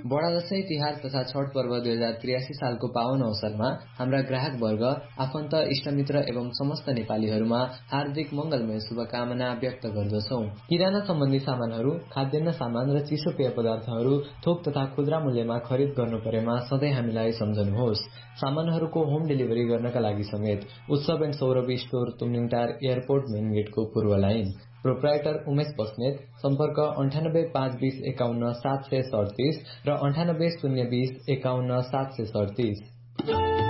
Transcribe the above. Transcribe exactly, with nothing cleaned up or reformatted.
बडा दशैं तिहार तथा छठ पर्व दुई हजार त्रियासी सालको पावन अवसरमा हाम्रा ग्राहक वर्ग, आफन्त, इष्टमित्र एवं समस्त नेपालीहरूमा हार्दिक मंगलमय शुभकामना व्यक्त गर्दछौ। किराना सम्बन्धी सामानहरू, खाद्यान्न सामान र चिसो पेय पदार्थहरू थोक तथा खुद्रा मूल्यमा खरिद गर्नु परेमा सधैँ हामीलाई सम्झनुहोस्। सामानहरूको होम डेलिभरी गर्नका लागि समेत उत्सव and Saurabhi store Tumlingtar airport main गेटको पूर्व लाइन। प्रोप्राइटर उमेश बस्नेत, सम्पर्क अन्ठानब्बे पाँच बीस एकाउन्न सात सय सडतिस र अन्ठानब्बे शून्य बीस एकाउन्न सात सय सडतिस।